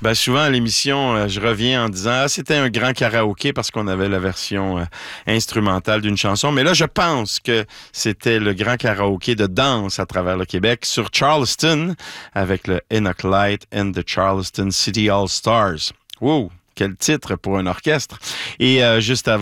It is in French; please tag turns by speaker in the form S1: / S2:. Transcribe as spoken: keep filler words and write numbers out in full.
S1: Ben souvent à l'émission, euh, je reviens en disant ah, c'était un grand karaoké parce qu'on avait la version euh, instrumentale d'une chanson. Mais là, je pense que c'était le grand karaoké de danse à travers le Québec sur Charleston avec le Enoch Light and the Charleston City All Stars. Wow! Quel titre pour un orchestre. Et euh, juste avant